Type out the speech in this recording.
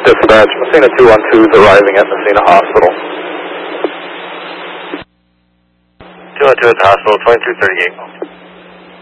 Dispatch, Messina 212 is arriving at Messina Hospital. 212 at the hospital, 2238.